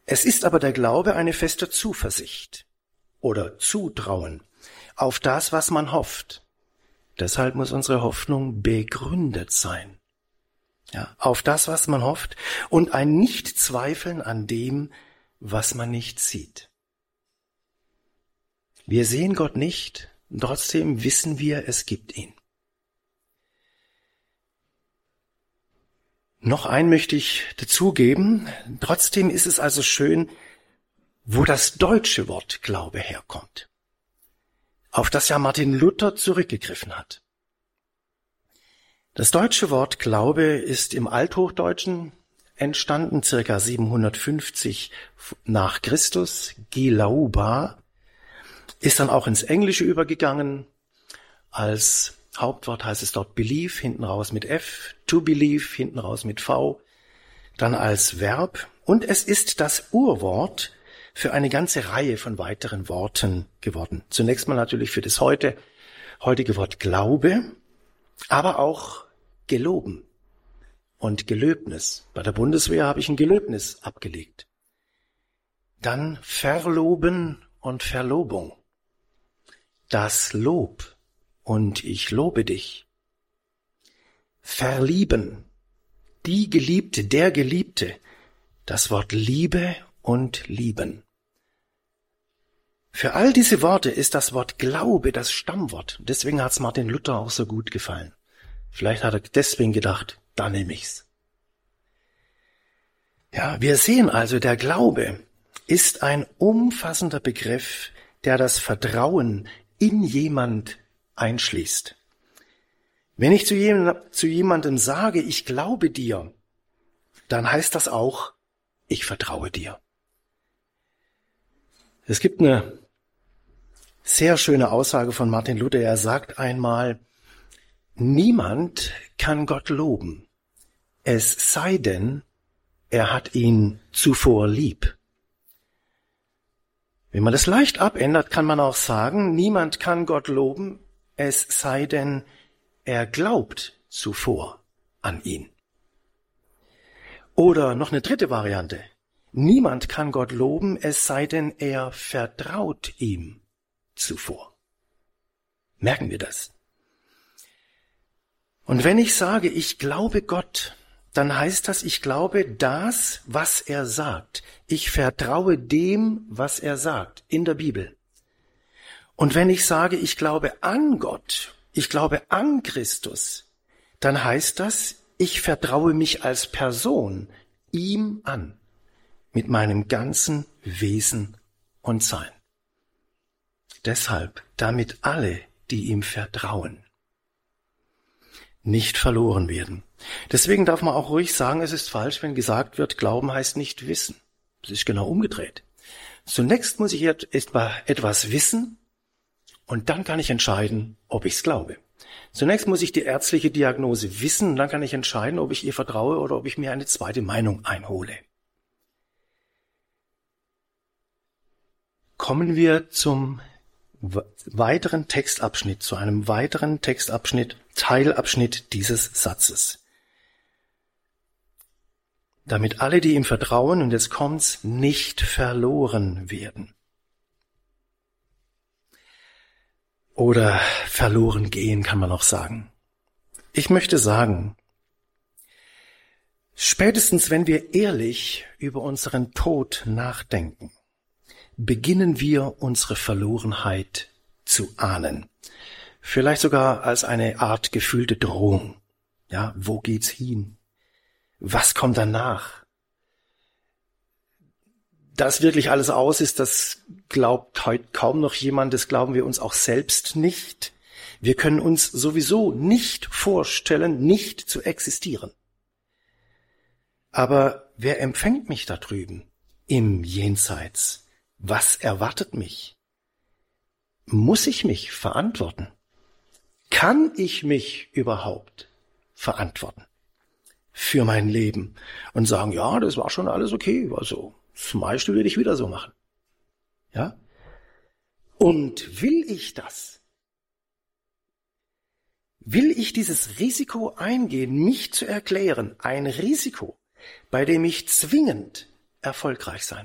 Es ist aber der Glaube eine feste Zuversicht oder Zutrauen auf das, was man hofft. Deshalb muss unsere Hoffnung begründet sein. Ja, auf das, was man hofft und ein Nichtzweifeln an dem, was man nicht sieht. Wir sehen Gott nicht, trotzdem wissen wir, es gibt ihn. Noch ein möchte ich dazugeben. Trotzdem ist es also schön, wo das deutsche Wort Glaube herkommt, auf das ja Martin Luther zurückgegriffen hat. Das deutsche Wort Glaube ist im Althochdeutschen entstanden, circa 750 nach Christus, Gelauba, ist dann auch ins Englische übergegangen. Als Hauptwort heißt es dort believe, hinten raus mit F, to believe, hinten raus mit V, dann als Verb. Und es ist das Urwort für eine ganze Reihe von weiteren Worten geworden. Zunächst mal natürlich für das heutige Wort Glaube, aber auch Geloben und Gelöbnis. Bei der Bundeswehr habe ich ein Gelöbnis abgelegt. Dann Verloben und Verlobung. Das Lob und ich lobe dich. Verlieben. Die Geliebte, der Geliebte. Das Wort Liebe und Lieben. Für all diese Worte ist das Wort Glaube das Stammwort. Deswegen hat es Martin Luther auch so gut gefallen. Vielleicht hat er deswegen gedacht, da nehme ich's. Ja, wir sehen also, der Glaube ist ein umfassender Begriff, der das Vertrauen in jemand einschließt. Wenn ich zu jemandem sage, ich glaube dir, dann heißt das auch, ich vertraue dir. Es gibt eine sehr schöne Aussage von Martin Luther. Er sagt einmal, niemand kann Gott loben, es sei denn, er hat ihn zuvor lieb. Wenn man das leicht abändert, kann man auch sagen, niemand kann Gott loben, es sei denn, er glaubt zuvor an ihn. Oder noch eine dritte Variante. Niemand kann Gott loben, es sei denn, er vertraut ihm zuvor. Merken wir das? Und wenn ich sage, ich glaube Gott, dann heißt das, ich glaube das, was er sagt. Ich vertraue dem, was er sagt in der Bibel. Und wenn ich sage, ich glaube an Gott, ich glaube an Christus, dann heißt das, ich vertraue mich als Person ihm an, mit meinem ganzen Wesen und Sein. Deshalb, damit alle, die ihm vertrauen, nicht verloren werden. Deswegen darf man auch ruhig sagen, es ist falsch, wenn gesagt wird, Glauben heißt nicht wissen. Es ist genau umgedreht. Zunächst muss ich etwas wissen und dann kann ich entscheiden, ob ich es glaube. Zunächst muss ich die ärztliche Diagnose wissen und dann kann ich entscheiden, ob ich ihr vertraue oder ob ich mir eine zweite Meinung einhole. Kommen wir zum weiteren Textabschnitt, zu einem weiteren Textabschnitt, Teilabschnitt dieses Satzes. Damit alle, die ihm vertrauen, und jetzt kommt's, nicht verloren werden. Oder verloren gehen, kann man auch sagen. Ich möchte sagen, spätestens wenn wir ehrlich über unseren Tod nachdenken, beginnen wir unsere Verlorenheit zu ahnen. Vielleicht sogar als eine Art gefühlte Drohung. Ja, wo geht's hin? Was kommt danach? Dass wirklich alles aus ist, das glaubt heute kaum noch jemand, das glauben wir uns auch selbst nicht. Wir können uns sowieso nicht vorstellen, nicht zu existieren. Aber wer empfängt mich da drüben im Jenseits? Was erwartet mich? Muss ich mich verantworten? Kann ich mich überhaupt verantworten für mein Leben und sagen, ja, das war schon alles okay, also zum Beispiel würde ich wieder so machen. Ja? Und will ich das? Will ich dieses Risiko eingehen, mich zu erklären, ein Risiko, bei dem ich zwingend erfolgreich sein